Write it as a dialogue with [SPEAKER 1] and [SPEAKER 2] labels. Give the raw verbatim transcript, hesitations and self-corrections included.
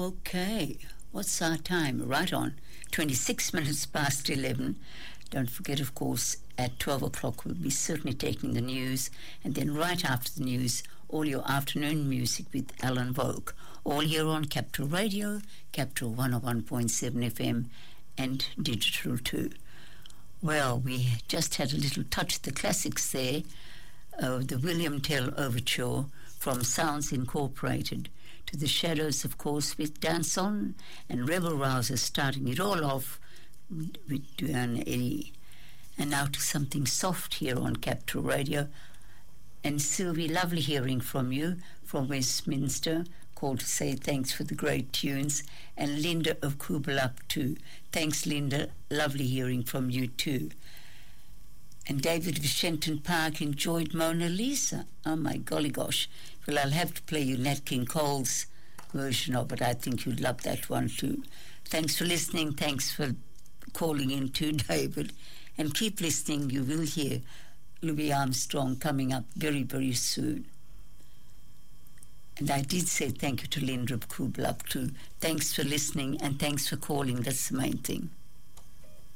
[SPEAKER 1] Okay, what's our time? Right on, twenty-six minutes past eleven. Don't forget, of course, at twelve o'clock we'll be certainly taking the news, and then right after the news, all your afternoon music with Alan Vogue. All here on Capital Radio, Capital one oh one point seven F M, and digital too. Well, we just had a little touch of the classics there, uh, the William Tell Overture from Sounds Incorporated, to the Shadows, of course, with Dance On, and Rebel Rouser starting it all off with Duane Eddy. And now to something soft here on Capital Radio. And Sylvie, lovely hearing from you from Westminster, called to say thanks for the great tunes. And Linda of Kubaluk too. Thanks, Linda. Lovely hearing from you too. And David of Shenton Park enjoyed Mona Lisa. Oh my golly gosh. Well, I'll have to play you Nat King Cole's version of it. I think you'd love that one too. Thanks for listening. Thanks for calling in too, David. And keep listening. You will hear Louis Armstrong coming up very, very soon. And I did say thank you to Linda of Kubaluk too. Thanks for listening and thanks for calling. That's the main thing.